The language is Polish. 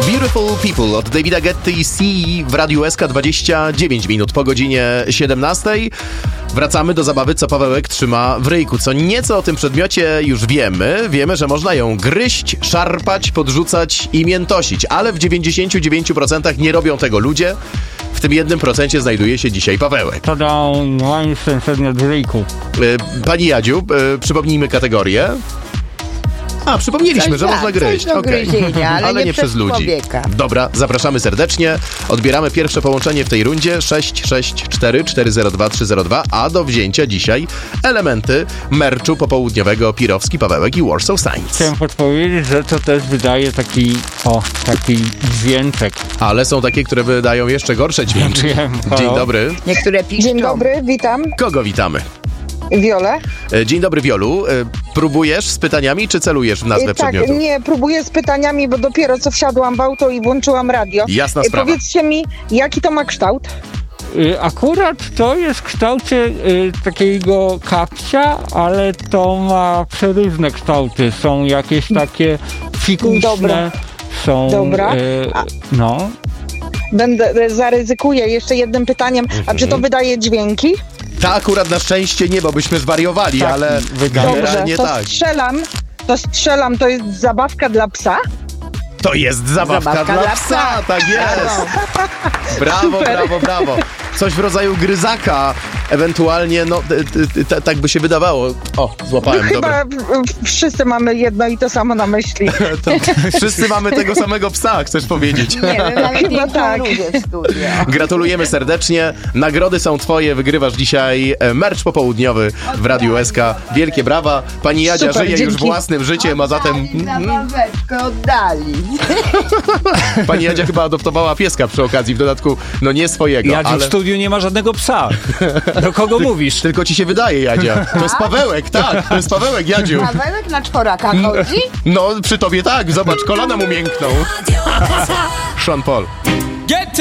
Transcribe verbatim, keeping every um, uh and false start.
Beautiful People od Davida Guetty i C w Radiu S K, dwadzieścia dziewięć minut po godzinie siedemnastej. Wracamy do zabawy, co Pawełek trzyma w ryjku. Co nieco o tym przedmiocie już wiemy. Wiemy, że można ją gryźć, szarpać, podrzucać i miętosić, ale w dziewięćdziesięciu dziewięciu procentach nie robią tego ludzie. W tym jednym procencie znajduje się dzisiaj Pawełek. To dał moim ten przedmiot w ryjku. Pani Jadziu, przypomnijmy kategorię. A, przypomnieliśmy, Coś że da, można gryźć. coś do Okej. gryzienia, ale ale nie nie przez przez ludzi. człowieka. Dobra, zapraszamy serdecznie. Odbieramy pierwsze połączenie w tej rundzie sześć sześć cztery cztery zero dwa trzy zero dwa, a do wzięcia dzisiaj elementy merczu popołudniowego Pirowski, Pawełek i Warsaw Science. Chciałem podpowiedzieć, że to też wydaje taki, o, taki dźwięczek. Ale są takie, które wydają jeszcze gorsze dźwięki. Wiem, halo. Dzień dobry. Niektóre piszczą. Dzień dobry, witam. Kogo witamy? Wiolę. E, Dzień dobry, Wiolu. E, Próbujesz z pytaniami, czy celujesz w nazwę E, tak, przedmiotu? nie, próbuję z pytaniami, bo dopiero co wsiadłam w auto i włączyłam radio. Jasna E, sprawa. Powiedzcie mi, jaki to ma kształt? Y, Akurat to jest w kształcie y, takiego kapcia, ale to ma przeróżne kształty. Są jakieś takie fikuśne, Dobra. są... Dobra. Y, A- no. Będę, e, zaryzykuję jeszcze jednym pytaniem. A czy to wydaje dźwięki? Ta akurat na szczęście nie, bo byśmy zwariowali, Tak, ale wydaje. Dobrze, generalnie to tak. strzelam. To strzelam, to jest zabawka dla psa? To jest zabawka, Zabawka dla dla psa, psa. tak jest. Brawo, brawo, brawo. Coś w rodzaju gryzaka, ewentualnie, no, t- t- t- tak by się wydawało. O, złapałem, dobra. Chyba w- w- wszyscy mamy jedno i to samo na myśli. To, wszyscy mamy tego samego psa, chcesz powiedzieć. Nie, my mamy Chyba piękną tak. ludzie w studio. Gratulujemy serdecznie. Nagrody są twoje. Wygrywasz dzisiaj e, mercz popołudniowy w Radiu S K. Wielkie brawa. Pani Jadzia Super, żyje już dzięki. własnym życiem, a zatem Oddali zabaweczkę, oddali. pani Jadzia chyba adoptowała pieska przy okazji. W dodatku, no nie swojego, Jadziu, ale... w studiu nie ma żadnego psa. Do kogo mówisz? Tylko ci się wydaje, Jadzia. To jest Pawełek, tak. To jest Pawełek, Jadziu. Pawełek na czworaka chodzi? No, przy tobie tak. Zobacz, kolana mu miękną. Sean Paul.